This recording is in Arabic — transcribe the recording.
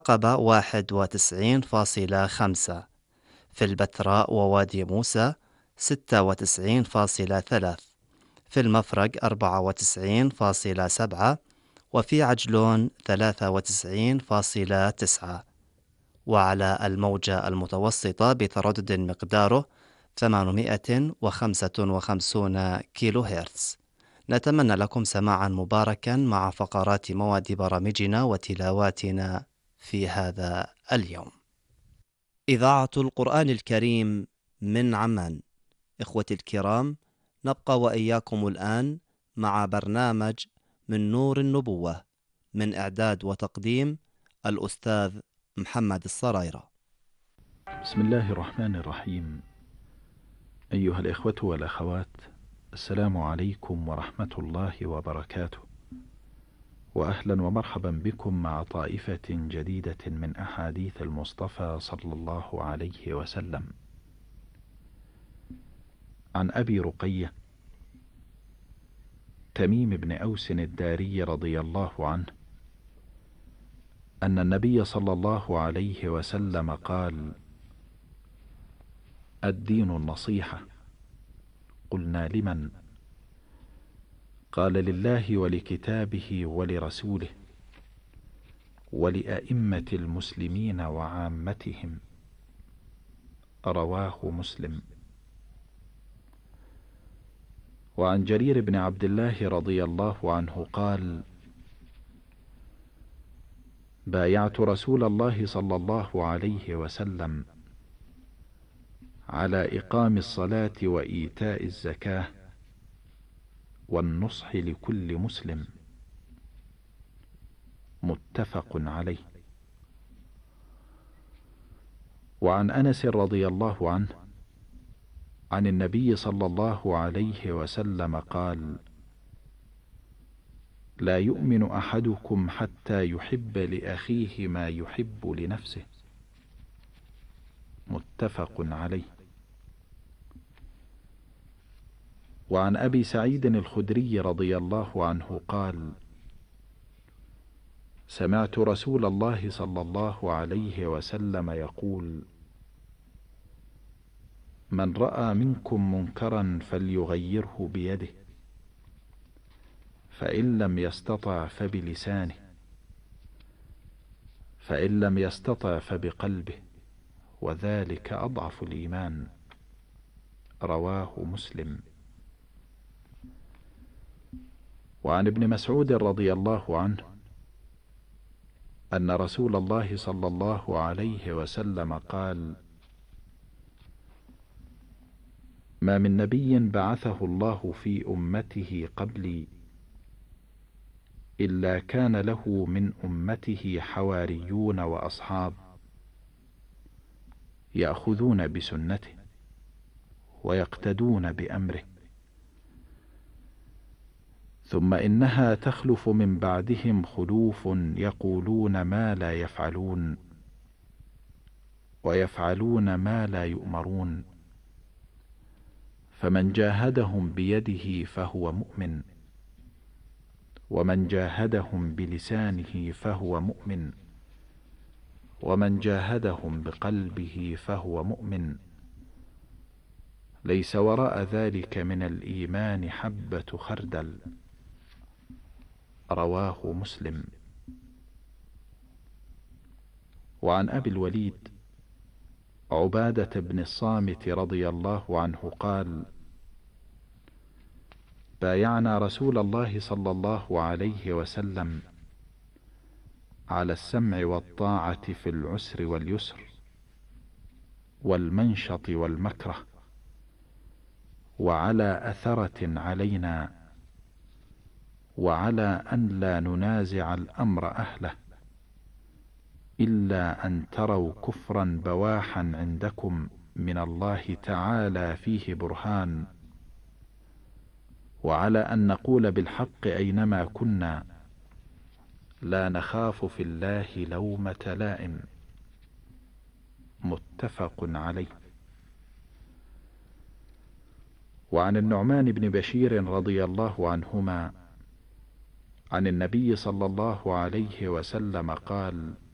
عقبة 91.5، في البتراء ووادي موسى 96.3، في المفرق 94.7، وفي عجلون 93.9، وعلى الموجة المتوسطة بتردد مقداره 855 كيلو هرتز. نتمنى لكم سماعا مباركا مع فقرات مواد برامجنا وتلاواتنا في هذا اليوم. إذاعة القرآن الكريم من عمان. إخوتي الكرام، نبقى وإياكم الآن مع برنامج من نور النبوة، من إعداد وتقديم الأستاذ محمد الصرايرة. بسم الله الرحمن الرحيم. أيها الإخوة والأخوات، السلام عليكم ورحمة الله وبركاته، وأهلا ومرحبا بكم مع طائفة جديدة من أحاديث المصطفى صلى الله عليه وسلم. عن أبي رقية تميم بن أوس الداري رضي الله عنه أن النبي صلى الله عليه وسلم قال: الدين النصيحة. قلنا: لمن؟ قال: لله ولكتابه ولرسوله ولأئمة المسلمين وعامتهم. رواه مسلم. وعن جرير بن عبد الله رضي الله عنه قال: بايعت رسول الله صلى الله عليه وسلم على إقام الصلاة وإيتاء الزكاة والنصح لكل مسلم. متفق عليه. وعن أنس رضي الله عنه عن النبي صلى الله عليه وسلم قال: لا يؤمن أحدكم حتى يحب لأخيه ما يحب لنفسه. متفق عليه. وعن أبي سعيد الخدري رضي الله عنه قال: سمعت رسول الله صلى الله عليه وسلم يقول: من رأى منكم منكرا فليغيره بيده، فإن لم يستطع فبلسانه، فإن لم يستطع فبقلبه، وذلك أضعف الإيمان. رواه مسلم. وعن ابن مسعود رضي الله عنه أن رسول الله صلى الله عليه وسلم قال: ما من نبي بعثه الله في أمته قبلي إلا كان له من أمته حواريون وأصحاب يأخذون بسنته ويقتدون بأمره، ثم إنها تخلف من بعدهم خلوف يقولون ما لا يفعلون ويفعلون ما لا يؤمرون، فمن جاهدهم بيده فهو مؤمن، ومن جاهدهم بلسانه فهو مؤمن، ومن جاهدهم بقلبه فهو مؤمن، ليس وراء ذلك من الإيمان حبة خردل. رواه مسلم. وعن أبي الوليد عبادة بن الصامت رضي الله عنه قال: بايعنا رسول الله صلى الله عليه وسلم على السمع والطاعة في العسر واليسر والمنشط والمكره، وعلى أثرة علينا، وعلى أن لا ننازع الأمر أهله إلا أن تروا كفرا بواحا عندكم من الله تعالى فيه برهان، وعلى أن نقول بالحق أينما كنا لا نخاف في الله لومة لائم. متفق عليه. وعن النعمان بن بشير رضي الله عنهما عن النبي صلى الله عليه وسلم قال: